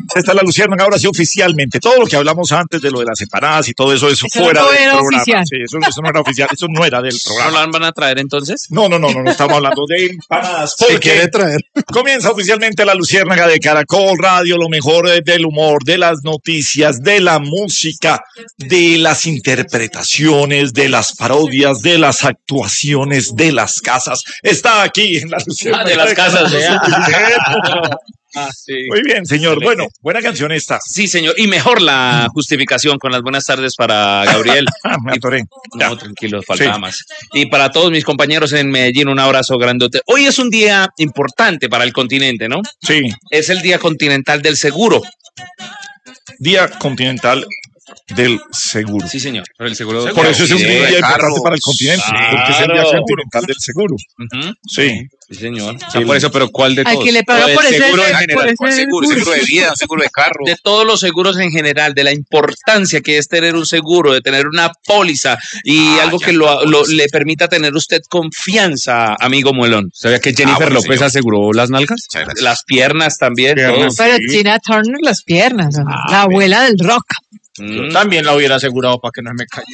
Esta es la Luciérnaga, ahora sí oficialmente. Todo lo que hablamos antes de lo de las empanadas y todo eso fuera no del era programa. oficial. Sí, eso no era oficial, eso no era del ¿No programa. la van a traer entonces? No, estamos hablando de empanadas. Si quiere traer. Comienza oficialmente la Luciérnaga de Caracol Radio, lo mejor del humor, de las noticias, de la música, de las interpretaciones, de las parodias, de las actuaciones, de las casas. Está aquí en la Luciérnaga. De las casas, sí. Muy bien, señor. Bueno, buena canción esta. Sí, señor. Y mejor la justificación con las buenas tardes para Gabriel. Me atoré. No, tranquilo, faltaba Sí. más. Y para todos mis compañeros en Medellín, un abrazo grandote. Hoy es un día importante para el continente, ¿no? Sí, Es el Día Continental del Seguro. Día Continental del Seguro. Sí, señor. El seguro Por eso es un día de importante carro. para el continente, porque es el Día Continental del Seguro. Ujú. Sí. Sí, señor. O sea, por eso, pero ¿cuál de Al todos? que le paga O por del ese seguro en por general. ese ¿Cuál seguro? ¿Seguro de vida? ¿Seguro de carro? De todos los seguros en general, de la importancia que es tener un seguro, de tener una póliza y algo que le permita tener usted confianza, amigo Muelón. ¿Sabía que Jennifer López aseguró las nalgas? Las piernas también. Piernas. todo. Pero Tina Turner, las piernas, la abuela del rock. Mm. También la hubiera asegurado para que no me calle.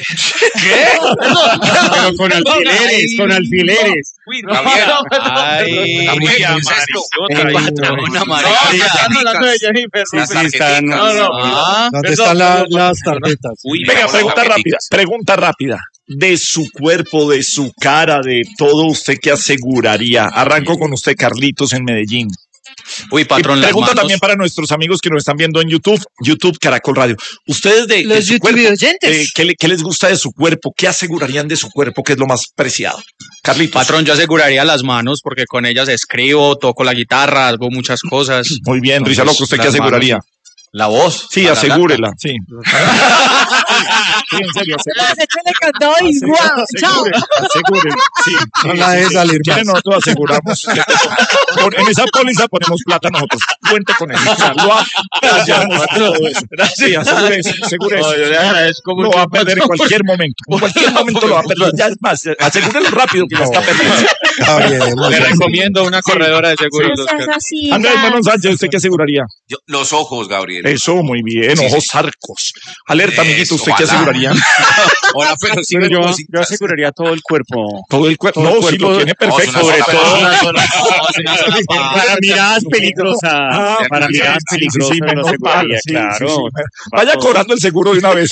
Pero con alfileres, con alfileres. Ay, Gabriel, una hablando de Jennifer. Sí, están. Ah, ¿Dónde están las tarjetas? uy, Venga, vamos a pregunta rápida. De su cuerpo, de su cara, de todo, ¿usted qué aseguraría? Arranco con usted, Carlitos, en Medellín. Uy, Y patrón, las pregunta manos. también para nuestros amigos que nos están viendo en YouTube Caracol Radio. Ustedes de Los su YouTube cuerpo, oyentes. ¿qué les gusta de su cuerpo? ¿Qué asegurarían de su cuerpo? ¿Qué es lo más preciado? Carlitos. Patrón, yo aseguraría las manos porque con ellas escribo, toco la guitarra, hago muchas cosas. Muy bien, Entonces, Risa Loco, ¿usted qué las aseguraría? manos. La voz. Sí, la asegúrela, sí. Sí, en serio, Échale candado y guau, chao. asegúrela, sí. No la deje salir Si quiere, más. nosotros aseguramos. En esa póliza ponemos plata nosotros. Cuente con eso. O sea, apoyamos todo eso. Sí, asegure eso. Yo le agradezco Lo mucho. va a perder en cualquier momento. En cualquier momento lo va a perder. Ya es más, asegúrelo rápido que lo está perdiendo. Gabriel, Le recomiendo una corredora de seguros. Andrés Manon Sánchez, ¿usted qué aseguraría? Los ojos, Gabriel. Eso, muy bien. Ojos sarcos. Alerta, amiguito, ¿usted qué ojalá. aseguraría? Hola, pero sí Pero me yo aseguraría todo el cuerpo. Todo el cuerpo. No, si lo tiene perfecto. sobre todo. Para miradas peligrosas. Para miradas Sí, peligrosas sí, lo menos aseguraría, mal, sí, claro. sí, sí. Vaya cobrando el seguro de una vez.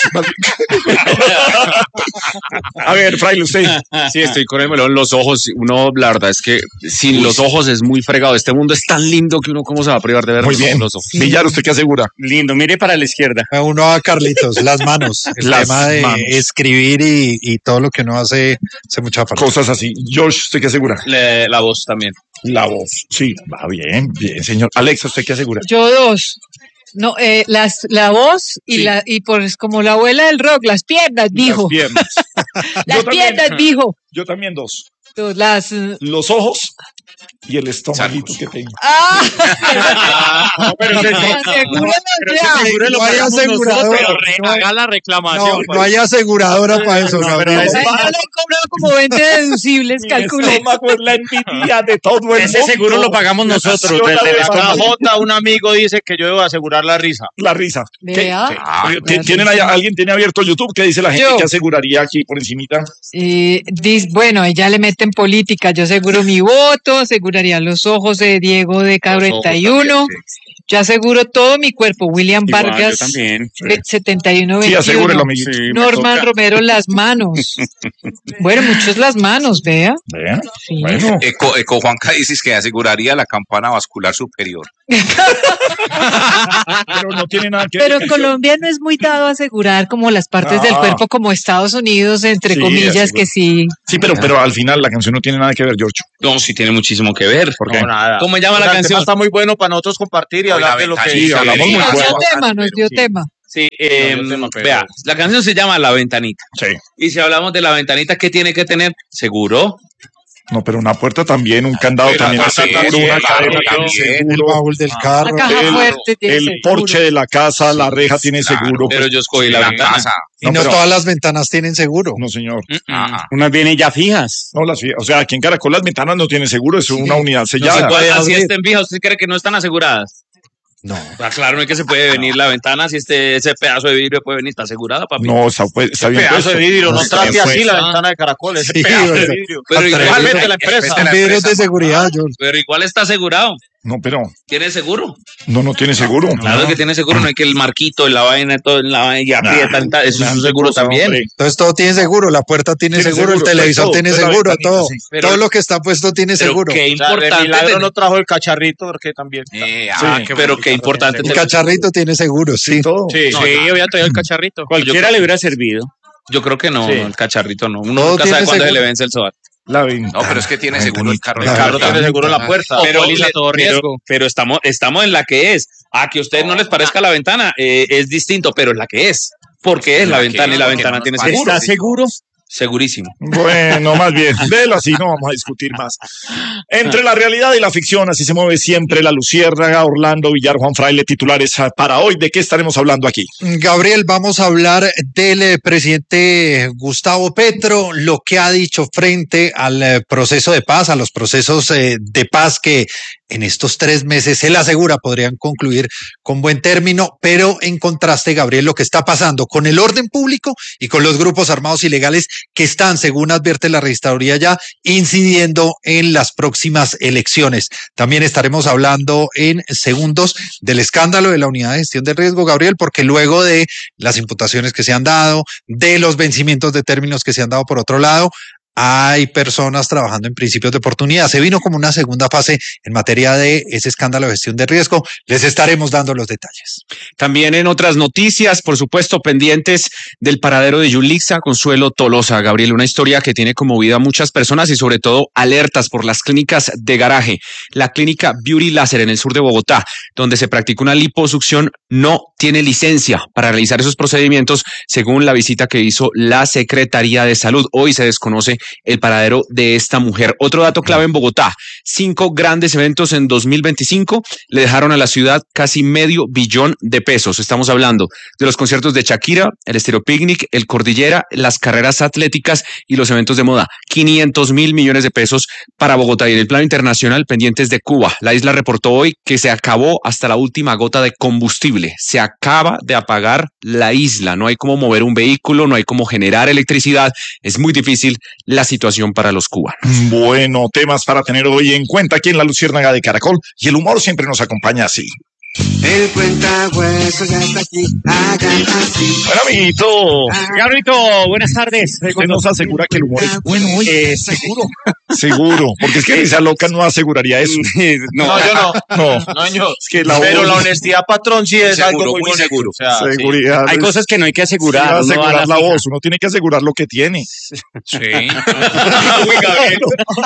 A ver, Fraile, usted. Sí, estoy con el melón. Los ojos, uno, la verdad es que sin los ojos es muy fregado. Este mundo es tan lindo que uno, ¿cómo se va a privar de ver Muy bien. los ojos? Villar, ¿usted qué asegura? Lindo, mire para la izquierda. uno a Carlitos, las manos. El Las tema de manos. escribir y todo lo que uno hace mucha falta. Cosas así. George, ¿usted qué asegura? La voz también. La voz. Sí, va bien, bien, señor. Alexa, ¿usted qué asegura? Yo dos. No, la voz y pues como la abuela del rock, las piernas, dijo. Las piernas. Las Yo también. piernas, dijo. Yo también dos. Las. Los ojos y el estomaguito que tengo. Pero Asegúralo ya. No hay aseguradora. haga la No, reclamación. no hay aseguradora para eso, Gabriel. Ahí yo le he cobrado como 20 deducibles, Mi calculé. estómago es la envidia de todo el Ese mundo. seguro lo pagamos nosotros. Naciona desde de la Bogotá. J, un amigo dice que yo debo asegurar la risa. La risa. Vea. ¿Alguien tiene abierto YouTube? ¿Qué dice la gente Yo. que aseguraría aquí por encimita? Bueno, ella le mete en política. Yo aseguro mi voto, aseguraría los ojos de Diego de K41. Yo aseguro todo mi cuerpo. William Igual, Vargas, yo también. 7121. Sí, asegúrelo, amiguito. Sí, me Norman toca. Romero, las manos. Bueno, muchos las manos, vea. Vean. Sí. Bueno. Eco Juanca dices que aseguraría la campana vascular superior. Pero no tiene nada que Pero ver. Colombia no es muy dado a asegurar como las partes del Ah. cuerpo como Estados Unidos, entre Sí, comillas, aseguro. que sí. Sí, pero al final la canción no tiene nada que ver, George. No, sí tiene muchísimo que ver. ¿Por qué? No, nada. ¿Cómo llama la El tema canción? está muy bueno para nosotros compartir y Oiga, hablar de lo que sí, hablamos muy Nos dio bueno. tema, nos dio Sí. tema. Sí, No, tema, pero- vea, la canción se llama La Ventanita. Sí. Y si hablamos de la ventanita, ¿qué tiene que tener? Seguro. No, pero una puerta también, un candado Pero también está también, seguro, una claro, cadena también. tiene El seguro, baúl del La carro. caja el- fuerte tiene el seguro. porche de la casa, la reja tiene seguro. Pero pues, yo escogí la La ventana. casa. Y no pero- todas las ventanas tienen seguro. no, señor. Unas vienen ya fijas. No, o sea, aquí en Caracol las ventanas no tienen seguro, es una unidad No sellada. se puede, puede así abrir. estén fijas, ¿usted cree que no están aseguradas? No. Claro, no es que se puede venir la ventana, si ese pedazo de vidrio puede venir, está asegurada, papi. No, está bien Pedazo puesto. de vidrio, no está trate bien así puesto. la ventana de Caracol, ese Sí, pedazo de ¿verdad? vidrio. Pero Igualmente la empresa. Son vidrios de seguridad, George. Pero igual está asegurado. No, pero ¿Tiene seguro? no tiene seguro. Claro que tiene seguro, no hay que el marquito, la vaina, todo en la vaina y aprietan, eso es un seguro también. Hombre. Entonces todo tiene seguro, la puerta tiene Tiene seguro, el seguro, televisor todo, tiene toda la seguro, ventanita, todo. sí. Pero- Todo lo que está puesto tiene Pero seguro. qué O sea, de importante milagro tener- no trajo el cacharrito porque también. pero qué importante El tener- cacharrito tiene seguro, sí. Todo. Sí, No, sí, había traído el cacharrito. Cualquiera le hubiera servido. Yo creo que no, Sí. no, el cacharrito no. Uno Todo nunca tiene sabe cuándo se seguro. le vence el SOAT. La ventana. No, pero es que tiene seguro el carro. La El carro ventana. tiene seguro en la puerta. Pero, todo riesgo. pero estamos en la que es. A que a ustedes no les parezca la ventana, es distinto, pero es la que es. Porque es la ventana y la ventana tiene seguro. ¿Está seguro? Segurísimo. Bueno, más bien, délo así, no vamos a discutir más. Entre la realidad y la ficción, así se mueve siempre la luciérnaga. Orlando Villar, Juan Fraile, titulares para hoy. ¿De qué estaremos hablando aquí? Gabriel, vamos a hablar del presidente Gustavo Petro, lo que ha dicho frente al proceso de paz, a los procesos de paz que en estos 3 meses, él asegura, podrían concluir con buen término, pero en contraste, Gabriel, lo que está pasando con el orden público y con los grupos armados ilegales que están, según advierte la registraduría ya, incidiendo en las próximas elecciones. También estaremos hablando en segundos del escándalo de la unidad de gestión del riesgo, Gabriel, porque luego de las imputaciones que se han dado, de los vencimientos de términos que se han dado por otro lado, hay personas trabajando en principios de oportunidad. Se vino como una segunda fase en materia de ese escándalo de gestión de riesgo. Les estaremos dando los detalles. También en otras noticias, por supuesto, pendientes del paradero de Yulixa Consuelo Tolosa. Gabriel, una historia que tiene conmovida a muchas personas y sobre todo alertas por las clínicas de garaje. La clínica Beauty Láser en el sur de Bogotá, donde se practica una liposucción, no tiene licencia para realizar esos procedimientos, según la visita que hizo la Secretaría de Salud. Hoy se desconoce el paradero de esta mujer. Otro dato clave en Bogotá: 5 grandes eventos en 2025 le dejaron a la ciudad casi $500 millones de pesos. Estamos hablando de los conciertos de Shakira, el Estéreo Picnic, el Cordillera, las carreras atléticas y los eventos de moda. 500.000 millones de pesos para Bogotá. Y en el plano internacional, pendientes de Cuba. La isla reportó hoy que se acabó hasta la última gota de combustible. Se acaba de apagar la isla. No hay cómo mover un vehículo, no hay cómo generar electricidad. Es muy difícil la situación para los cubanos. Bueno, temas para tener hoy en cuenta aquí en la Luciérnaga de Caracol. Y el humor siempre nos acompaña así. El cuentahuesos ya está aquí, hagan así. Bueno, amiguito, Gabrielito, buenas tardes. usted nos asegura que el humor es bueno hoy. Seguro. Seguro, porque es que Risa Loca no aseguraría eso. No, yo no. No, No, yo. es que la Pero voz- la honestidad, patrón, sí es algo muy bonito. seguro. O sea, sí. seguridad. Hay cosas que no hay que Sí, asegurar. va a uno va a asegurar la fija. voz, uno tiene que asegurar lo que tiene. Sí. Uy, Gabriel.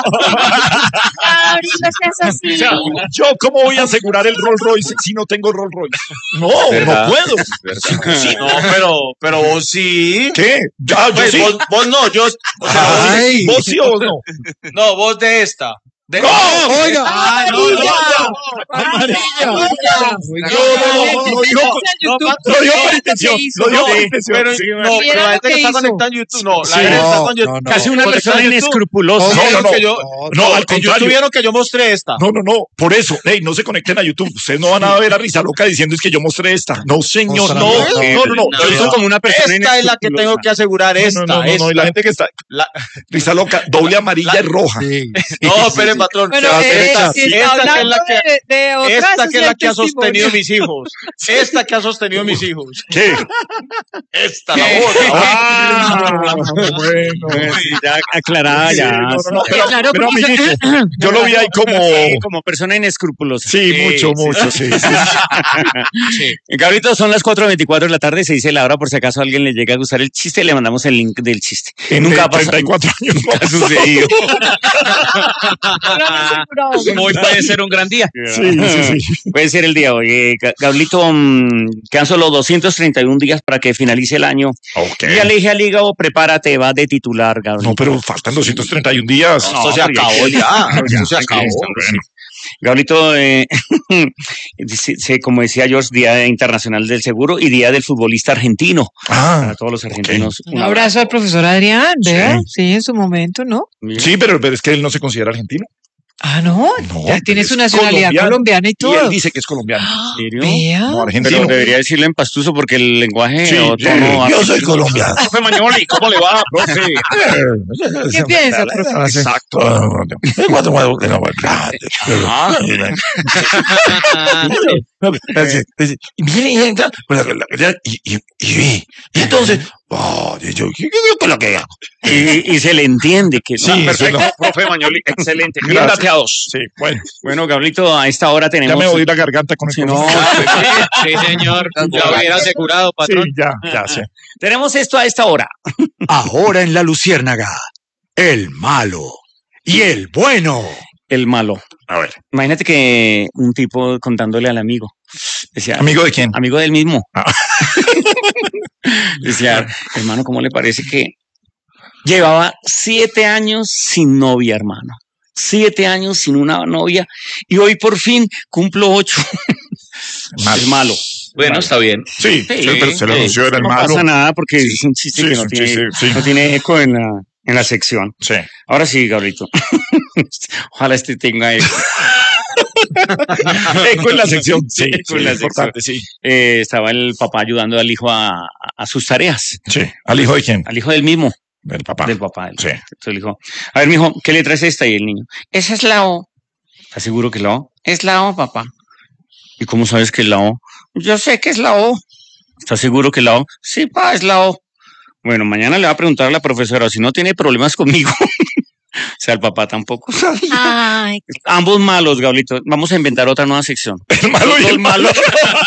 Ahorita seas así. O sea, yo cómo voy a asegurar el Rolls Royce si no tengo Rolls Royce. No, ¿Verdad? no puedo. No, pero vos sí. ¿Qué? Ya, yo Pues, sí. vos no, yo. O sea, Ay, ¿Vos sí o vos no? no, vos de esta. De... ¡No! oiga. Ah, no, no, No, lo dijo con intención. Lo dijo con intención. Pero, Sí, no, Mira pero la lo gente que que está hizo. conectada en YouTube, no, la Sí. gente que está con No, YouTube. no, Casi una Conectada persona en YouTube. inescrupulosa. No, no, que yo- no, al En YouTube contrario. vieron que yo mostré esta. No, por eso, hey, no se conecten a YouTube. Ustedes no van a ver a Risa Loca diciendo es que yo mostré esta. No, señor, no. Yo hizo como una persona. Esta es la que tengo que asegurar, esta. No, y la gente que está. Risa Loca, doble amarilla y roja. Sí. No, espere, patrón. Bueno, esta, si está esta que es hablando la que. de otras, Esta ese que es el la que ha testimonio. sostenido mis hijos. Esta que ha sostenido mis hijos. ¿Qué? Esta, la otra. Bueno. Sí, ya aclarada, ya. No, Claro, pero porque- amiguito, yo lo vi ahí como. Como persona inescrupulosa. Sí, mucho, sí. Gabrielito, son las 4:24 de la tarde, se dice la hora, por si acaso a alguien le llega a gustar el chiste, le mandamos el link del chiste. En Nunca ha pasado. 34 años no Ha sucedido. Hoy puede ser un gran día. Sí. Puede ser el día hoy. Gabrielito, quedan solo 231 días para que finalice el año. Ok. Y ya le dije al hígado, prepárate, vas de titular, Gabrielito. No, pero faltan 231 días. Esto se acabó ya. Esto se acabó. Gabrielito, como decía George, Día Internacional del Seguro y Día del Futbolista Argentino. Para todos los argentinos. Un abrazo al profesor Adrián, ¿vea? Sí, en su momento, ¿no? Sí, pero es que él no se considera argentino. Ah, no, ya tiene su nacionalidad colombiana y todo. Y él dice que es colombiano. ¿En serio? Vea. No, argentino. Pero debería decirle en pastuso porque el lenguaje Sí, o tono yo soy colombiano. Profe Mañoli, ¿cómo le va, profe? ¿Qué piensa, profe? Exacto. Viene y entra y entonces, ¿qué es lo que hago? y se le entiende que Sí, Perfecto, profe Mañoli, excelente. Bien Gracias. dateados. Sí, bueno, Bueno, Gablito, a esta hora ya tenemos. me voy la garganta con el Si no, Sí, señor. Ya hubiera asegurado, Sí, patrón. ya sé. tenemos esto a esta hora. Ahora en La Luciérnaga, el malo y el bueno. El malo. A ver. Imagínate que un tipo contándole al amigo. Decía, ¿Amigo de quién? amigo del mismo. Ah. Decía, hermano, ¿cómo le parece que llevaba 7 años sin novia, hermano? 7 años sin una novia y hoy por fin cumplo 8. Malo. Es malo. Bueno, está bien. Sí, pero se lo anunció, era el No malo. pasa nada porque es un chiste Sí, que es no un tiene, chiste, sí. no tiene eco en la sección. Sí. Ahora sí, Gabrielito. Ojalá este tenga eco. Eco en la sección. Sí, Eco en sí, la es importante, sí. Estaba el papá ayudando al hijo a sus tareas. Sí. ¿Al hijo de quién? Al hijo del mismo. Del papá. Del papá. Sí. Entonces le dijo, a ver, mijo, ¿qué letra es esta? Y el niño, esa es la O. ¿Estás seguro que es la O? Es la O, papá. ¿Y cómo sabes que es la O? Yo sé que es la O. ¿Estás seguro que es la O? Sí, pa, es la O. Bueno, mañana le va a preguntar a la profesora si no tiene problemas conmigo. O sea, el papá tampoco sabía. Ay, Ambos malos, Gablito. Vamos a inventar otra nueva sección. El malo y Los el malo. malos.